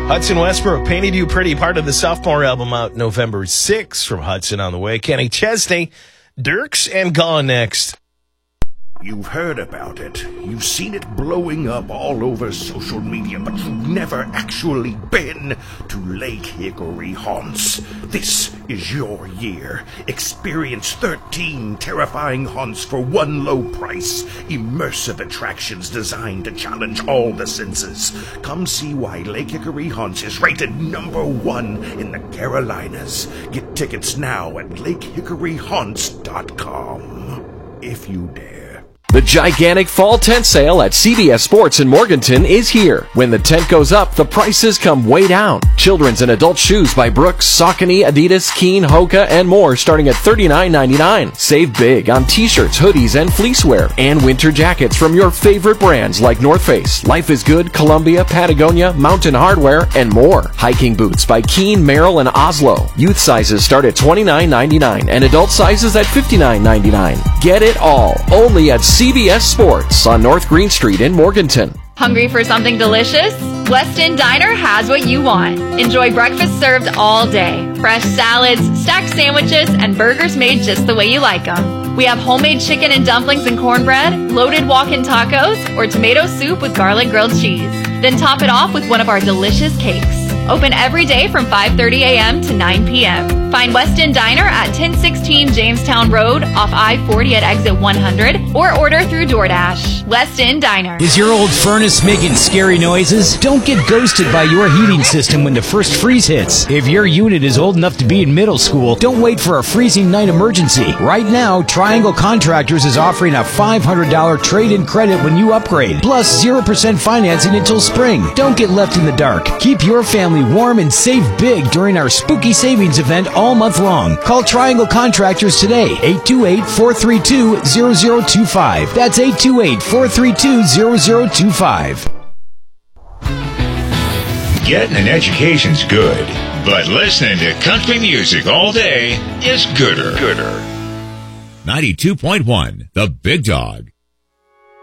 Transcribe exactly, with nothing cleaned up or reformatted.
Hudson Westbrook, Painted You Pretty, part of the sophomore album out November sixth from Hudson on the way. Kenny Chesney, Dirks, and Gone next. You've heard about it. You've seen it blowing up all over social media, but you've never actually been to Lake Hickory Haunts. This is your year. Experience thirteen terrifying haunts for one low price. Immersive attractions designed to challenge all the senses. Come see why Lake Hickory Haunts is rated number one in the Carolinas. Get tickets now at lake hickory haunts dot com. If you dare. The gigantic fall tent sale at C B S Sports in Morganton is here. When the tent goes up, the prices come way down. Children's and adult shoes by Brooks, Saucony, Adidas, Keen, Hoka, and more starting at thirty-nine ninety-nine. Save big on t-shirts, hoodies, and fleecewear, and winter jackets from your favorite brands like North Face, Life is Good, Columbia, Patagonia, Mountain Hardwear, and more. Hiking boots by Keen, Merrill, and Oslo. Youth sizes start at twenty-nine ninety-nine and adult sizes at fifty-nine ninety-nine. Get it all only at C B S Sports on North Green Street in Morganton. Hungry for something delicious? Weston Diner has what you want. Enjoy breakfast served all day. Fresh salads, stacked sandwiches, and burgers made just the way you like them. We have homemade chicken and dumplings and cornbread, loaded walk-in tacos, or tomato soup with garlic grilled cheese. Then top it off with one of our delicious cakes. Open every day from five thirty a.m. to nine p.m. Find Weston Diner at ten sixteen Jamestown Road off I forty at exit one hundred or order through DoorDash. Weston Diner. Is your old furnace making scary noises? Don't get ghosted by your heating system when the first freeze hits. If your unit is old enough to be in middle school, don't wait for a freezing night emergency. Right now, Triangle Contractors is offering a five hundred dollars trade-in credit when you upgrade, plus zero percent financing until spring. Don't get left in the dark. Keep your family warm and save big during our spooky savings event all month long. Call Triangle Contractors today, eight two eight, four three two, zero zero two five. That's eight two eight, four three two, zero zero two five. Getting an education's good, but listening to country music all day is gooder. Gooder. ninety-two point one, The Big Dog.